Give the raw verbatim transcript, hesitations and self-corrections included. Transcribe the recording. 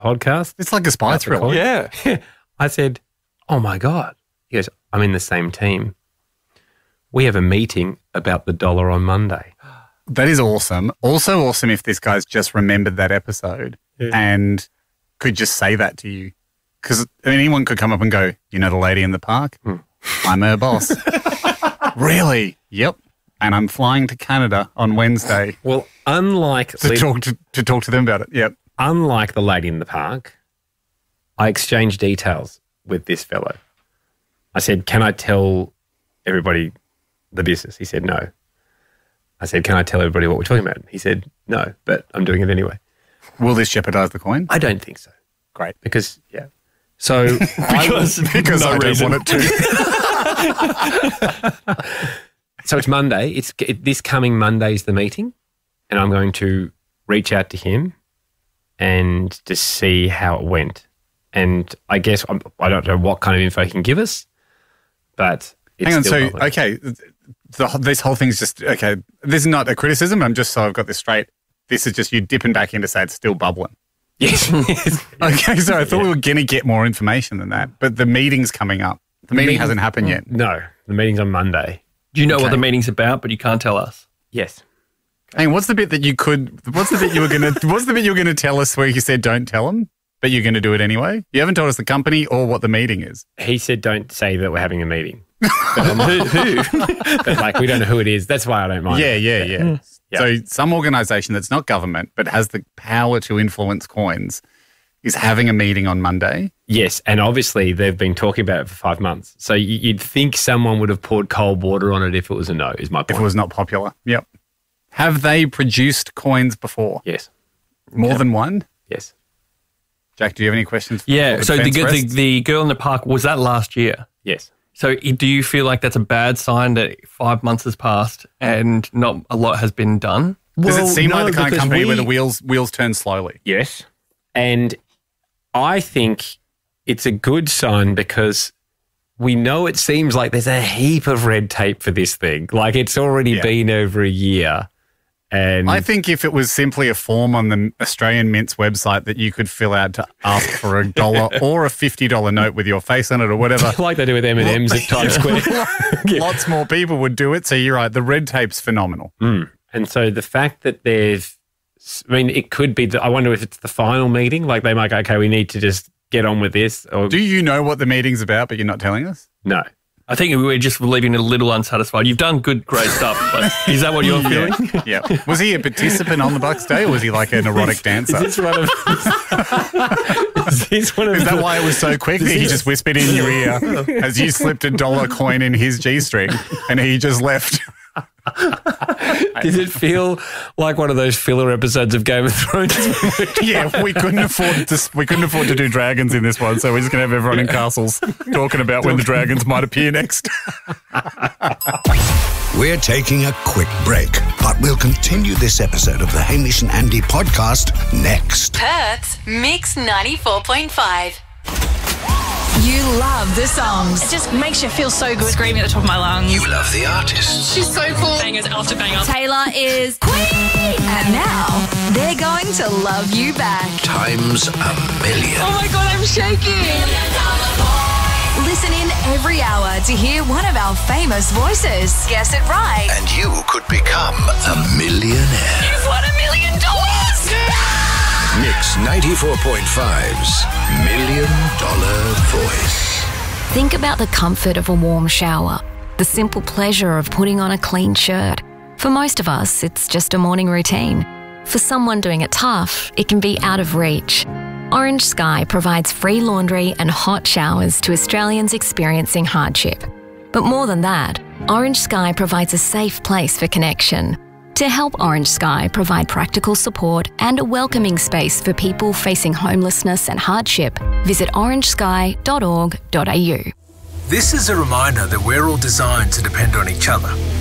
podcast. It's like a spy thriller. Yeah. I said, oh, my God. He goes, I'm in the same team. We have a meeting about the dollar on Monday. That is awesome. Also awesome if this guy's just remembered that episode yeah. and could just say that to you. Because I mean, anyone could come up and go, you know the lady in the park? Hmm. I'm her boss. Really? Yep. And I'm flying to Canada on Wednesday. Well, unlike... To, talk to, to talk to them about it, yep. Unlike the lady in the park, I exchanged details with this fellow. I said, can I tell everybody the business? He said, no. I said, can I tell everybody what we're talking about? He said, no, but I'm doing it anyway. Will this jeopardize the coin? I don't think so. Great. Because, yeah. So because I, because no I don't want it to. So it's Monday. It's it, this coming Monday's the meeting, and I'm going to reach out to him and just see how it went. And I guess I'm, I don't know what kind of info he can give us, but it's hang on. still So okay, the, this whole thing's just okay. This is not a criticism. I'm just so I've got this straight. This is just you dipping back in to say it's still bubbling. Yes. yes. Okay, so I thought yeah. we were going to get more information than that, but the meeting's coming up. The meeting, meeting hasn't happened yet. No, the meeting's on Monday. Do you know okay. what the meeting's about, but you can't tell us? Yes. Hey, what's the bit that you could? What's the bit you were going to? What's the bit you were going to tell us where you said don't tell them, but you're going to do it anyway? You haven't told us the company or what the meeting is. He said don't say that we're having a meeting. But who? who? But like we don't know who it is. That's why I don't mind. Yeah, yeah, yeah. Mm. Yep. So some organisation that's not government but has the power to influence coins is having a meeting on Monday. Yes, and obviously they've been talking about it for five months. So you'd think someone would have poured cold water on it if it was a no, is my point. If it was not popular. Yep. Have they produced coins before? Yes. More yep. than one? Yes. Jack, do you have any questions? Yeah, the so the, the, the girl in the park, was that last year? Yes. So do you feel like that's a bad sign that five months has passed and not a lot has been done? Does well, it seem no, like the kind of company we, where the wheels wheels turn slowly? Yes. And I think it's a good sign because we know it seems like there's a heap of red tape for this thing. Like it's already yeah. been over a year. And I think if it was simply a form on the Australian Mint's website that you could fill out to ask for a dollar or a fifty dollar note with your face on it or whatever. Like they do with M and M's at Times Square. Lots more people would do it. So you're right. The red tape's phenomenal. Mm. And so the fact that there's, I mean, it could be, the, I wonder if it's the final meeting. Like they might go, okay, we need to just get on with this. Or, do you know what the meeting's about, but you're not telling us? No. I think we're just leaving it a little unsatisfied. You've done good, great stuff. But is that what you're feeling? Yeah. yeah. Was he a participant on the Bucks Day, or was he like an erotic dancer? Is this one of? is this one of? Is that why it was so quick that he just whispered in your ear as you slipped a dollar coin in his G-string, and he just left? Did it feel like one of those filler episodes of Game of Thrones? Yeah, we couldn't afford to. We couldn't afford to do dragons in this one, so we're just going to have everyone in castles talking about when the dragons might appear next. We're taking a quick break, but we'll continue this episode of the Hamish and Andy podcast next. Perth's Mix ninety-four point five. You love the songs. It just makes you feel so good. Screaming at the top of my lungs. You love the artists. She's so cool. Bangers after bangers. Taylor is queen. And now they're going to love you back. Times a million. Oh my God, I'm shaking. Listen in every hour to hear one of our famous voices. Guess it right. And you could become a millionaire. You've won a million dollars. Yeah! Mix ninety-four point five's Million Dollar Voice. Think about the comfort of a warm shower, the simple pleasure of putting on a clean shirt. For most of us, it's just a morning routine. For someone doing it tough, it can be out of reach. Orange Sky provides free laundry and hot showers to Australians experiencing hardship. But more than that, Orange Sky provides a safe place for connection. To help Orange Sky provide practical support and a welcoming space for people facing homelessness and hardship, visit orange sky dot org dot a u. This is a reminder that we're all designed to depend on each other.